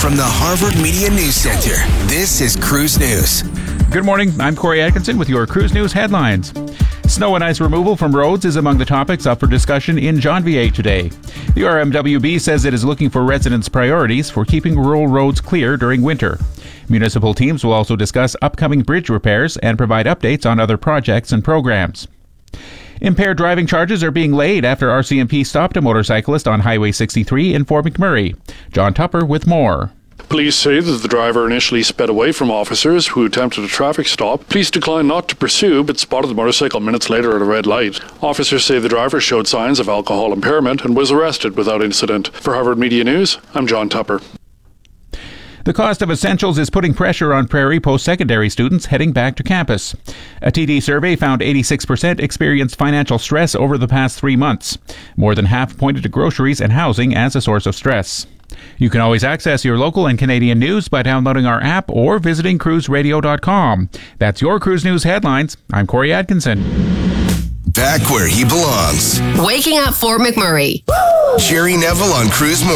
From the Harvard Media News Center, this is Cruise News. Good morning, I'm Corey Atkinson with your Cruise News headlines. Snow and ice removal from roads is among the topics up for discussion in Jonvier today. The RMWB says it is looking for residents' priorities for keeping rural roads clear during winter. Municipal teams will also discuss upcoming bridge repairs and provide updates on other projects and programs. Impaired driving charges are being laid after RCMP stopped a motorcyclist on Highway 63 in Fort McMurray. John Tupper with more. Police say that the driver initially sped away from officers who attempted a traffic stop. Police declined not to pursue but spotted the motorcycle minutes later at a red light. Officers say the driver showed signs of alcohol impairment and was arrested without incident. For Harvard Media News, I'm John Tupper. The cost of essentials is putting pressure on Prairie post-secondary students heading back to campus. A TD survey found 86% experienced financial stress over the past 3 months. More than half pointed to groceries and housing as a source of stress. You can always access your local and Canadian news by downloading our app or visiting cruiseradio.com. That's your Cruise News headlines. I'm Corey Atkinson. Back where he belongs. Waking up Fort McMurray. Jerry Neville on Cruise Morning.